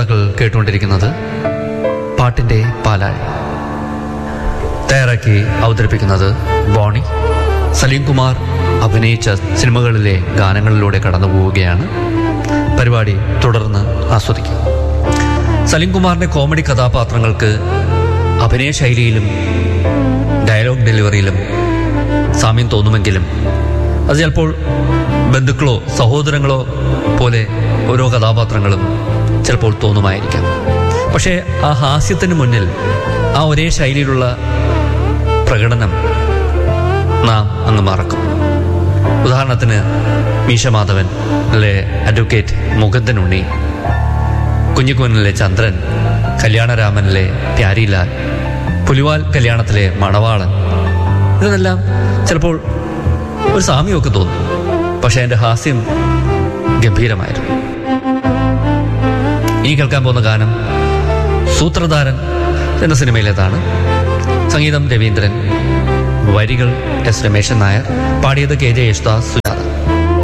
ശ്രോതാക്കൾ കേട്ടുകൊണ്ടിരിക്കുന്നത് പാട്ടിൻ്റെ പാലാഴി. തയ്യാറാക്കി അവതരിപ്പിക്കുന്നത് ബോണി. സലീം കുമാർ അഭിനയിച്ച സിനിമകളിലെ ഗാനങ്ങളിലൂടെ കടന്നു പോവുകയാണ്. പരിപാടി തുടർന്ന് ആസ്വദിക്കും. സലീം കുമാറിൻ്റെ കോമഡി കഥാപാത്രങ്ങൾക്ക് അഭിനയ ശൈലിയിലും ഡയലോഗ് ഡെലിവറിയിലും സാമ്യം തോന്നുമെങ്കിലും അത് ചിലപ്പോൾ ബന്ധുക്കളോ സഹോദരങ്ങളോ പോലെ ഓരോ കഥാപാത്രങ്ങളും ചിലപ്പോൾ തോന്നുമായിരിക്കാം. പക്ഷേ ആ ഹാസ്യത്തിന് മുന്നിൽ ആ ഒരേ ശൈലിയിലുള്ള പ്രകടനം നാം അങ്ങ് മറക്കും. ഉദാഹരണത്തിന് മീശമാധവൻ അല്ലെ അഡ്വക്കേറ്റ് മുകുന്ദൻ ഉണ്ണി, കുഞ്ഞിക്കുന്നിലെ ചന്ദ്രൻ, കല്യാണരാമനിലെ പ്യാരിലാൽ, പുലിവാൽ കല്യാണത്തിലെ മണവാളൻ, ഇതെല്ലാം ചിലപ്പോൾ ഒരു സാമ്യമൊക്കെ തോന്നും. പക്ഷെ എൻ്റെ ഹാസ്യം ഗംഭീരമായിരുന്നു. ഇനി കേൾക്കാൻ പോകുന്ന ഗാനം സൂത്രധാരൻ എന്ന സിനിമയിലേതാണ്. സംഗീതം രവീന്ദ്രൻ, വരികൾ എസ് രമേശൻ നായർ, പാടിയത് കെ ജെ യേശുദാസ്,